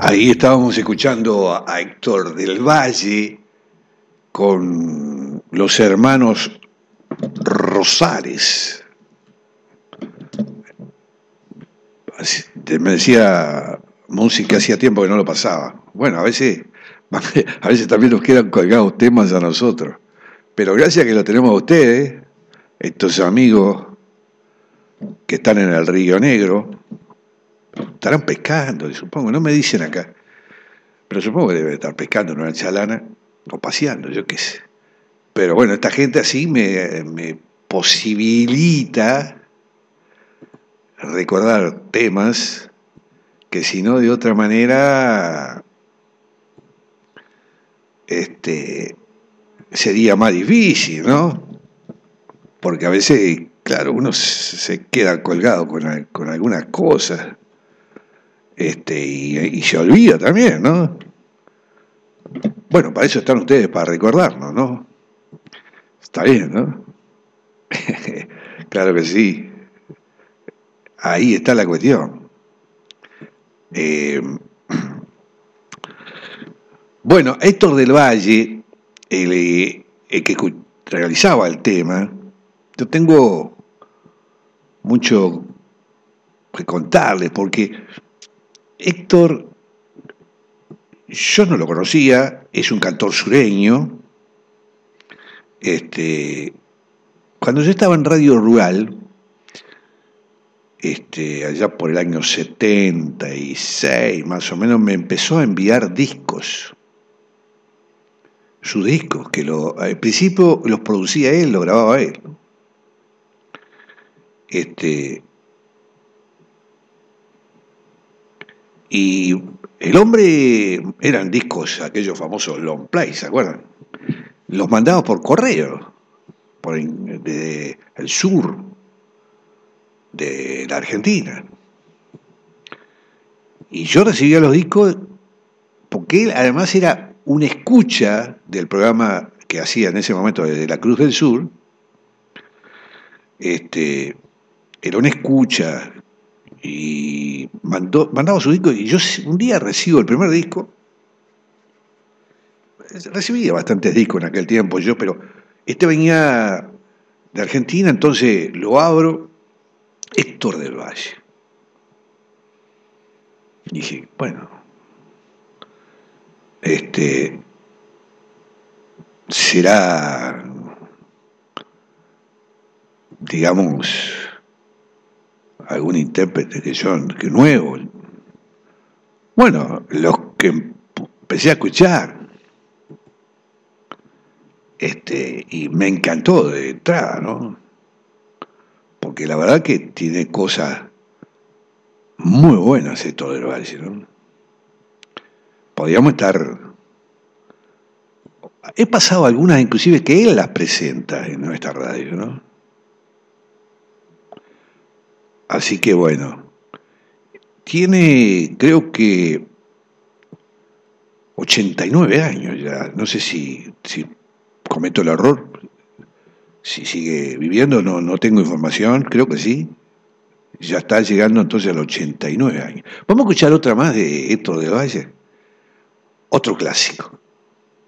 Ahí estábamos escuchando a Héctor del Valle con los hermanos Rosales. Me decía música, hacía tiempo que no lo pasaba. Bueno, a veces también nos quedan colgados temas a nosotros. Pero gracias que lo tenemos a ustedes, estos amigos que están en el Río Negro, estarán pescando, supongo, no me dicen acá. Pero supongo que debe estar pescando en una chalana o paseando, yo qué sé. Pero bueno, esta gente así me posibilita recordar temas que si no de otra manera sería más difícil, ¿no? Porque a veces, claro, uno se queda colgado con algunas cosas y se olvida también, ¿no? Bueno, para eso están ustedes, para recordarnos, ¿no? Está bien, ¿no? Claro que sí. Ahí está la cuestión. Bueno, Héctor del Valle, el que realizaba el tema, yo tengo mucho que contarles, porque Héctor, yo no lo conocía, es un cantor sureño. Cuando yo estaba en Radio Rural, allá por el año 76, más o menos, me empezó a enviar discos. Sus discos, que al principio los producía él, los grababa él. Y el hombre, eran discos, aquellos famosos long play, ¿se acuerdan? Los mandaba por correo, desde el sur de la Argentina. Y yo recibía los discos porque él además era un escucha del programa que hacía en ese momento desde la Cruz del Sur. Era un escucha y mandaba su disco, y yo un día recibo el primer disco. Recibía bastantes discos en aquel tiempo yo, pero venía de Argentina, entonces lo abro, Héctor del Valle. Y dije, bueno, será, digamos, algún intérprete que nuevo. Bueno, los que empecé a escuchar, y me encantó de entrada, ¿no? Porque la verdad que tiene cosas muy buenas esto del Valle, ¿no? Podríamos estar... He pasado algunas, inclusive, que él las presenta en nuestra radio, ¿no? Así que bueno, tiene, creo que 89 años ya, no sé si cometo el error, si sigue viviendo, no tengo información, creo que sí, ya está llegando entonces a los 89 años. Vamos a escuchar otra más de Héctor del Valle, otro clásico.